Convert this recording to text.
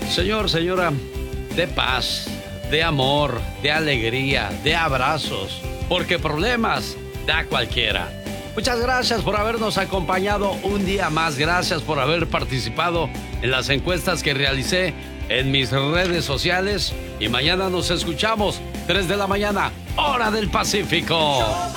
Señor, señora, de paz, de amor, de alegría, de abrazos, porque problemas da cualquiera. Muchas gracias por habernos acompañado un día más. Gracias por haber participado en las encuestas que realicé en mis redes sociales. Y mañana nos escuchamos, 3 de la mañana, hora del Pacífico.